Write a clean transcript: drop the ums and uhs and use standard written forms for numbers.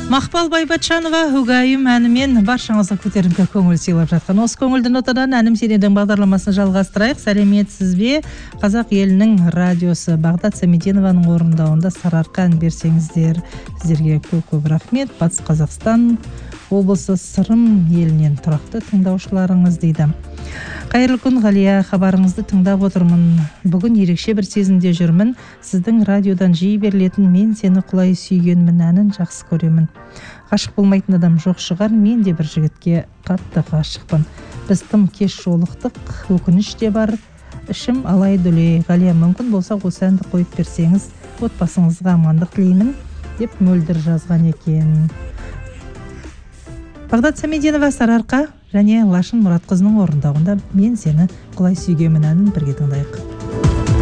Мақпал Байбатшанова Угайым әнімен баршаңызға көтеріңкі көңіл сыйлап жатқан. Осы көңілді нотадан әнім сенедің бағдарламасын жалғастырайық. Сәлеметсіз бе? Қазақ елінің радиосы Бағдат Самединованың орындауында Сарыарқа ән берсеңіздер. Сіздерге көп рахмет. Батыс Қазақстан облысы Сырым елінен тұрақты тыңдаушыларыңыз дейді. Қайырлы күн, Ғалия, хабарыңызды тыңдап отырмын. Бүгін ерекше бір сезімде жүрмін. Сіздің радиодан жиі берілетін "Мен сені құлай сүйгенмін" әнін жақсы көремін. Ғашық болмайтын адам жоқ шығар, мен де бір жігітке қатты ғашықпын. Біз тым кеш жолықтық, өкініш те бар, ішім алай-дүлей. Ғалия, мүмкін болса осы әнді қойып берсеңіз, отбасыңызға амандық тілеймін, деп мөлдір жазған екен. Бағдат Самединова, Сарыарқа және Лашын Мұратқызының орындауында "Мен сені құлай сүйгенмін" әнін бірге тыңдайық.